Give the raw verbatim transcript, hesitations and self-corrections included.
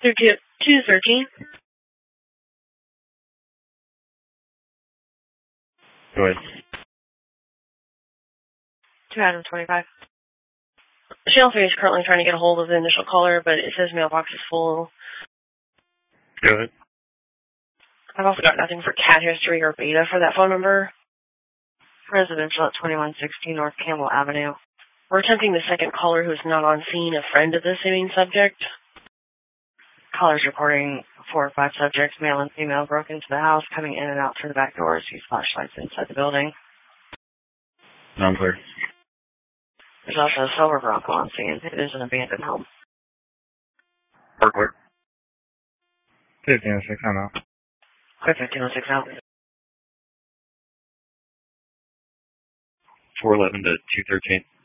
Through to two thirteen. Go ahead. two twenty-five. Channel three is currently trying to get a hold of the initial caller, but it says mailbox is full. Go ahead. I've also got nothing for cat history or beta for that phone number. Residential at twenty-one sixty North Campbell Avenue. We're attempting the second caller who is not on scene, a friend of the seeming subject. Caller's reporting four or five subjects, male and female, broke into the house, coming in and out through the back doors, use flashlights inside the building. I'm clear. There's also a silver Bronco on scene. It is an abandoned home. We're clear. fifteen oh six, I'm out. Clear fifteen oh six out. four eleven to two thirteen.